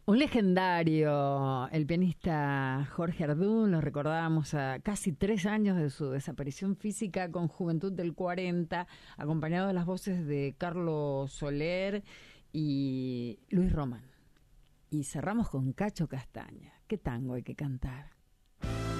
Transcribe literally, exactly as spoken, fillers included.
Un legendario, el pianista Jorge Ardún, lo recordábamos a casi tres años de su desaparición física con Juventud del cuarenta, acompañado de las voces de Carlos Soler y Luis Román. Y cerramos con Cacho Castaña. ¿Qué tango hay que cantar?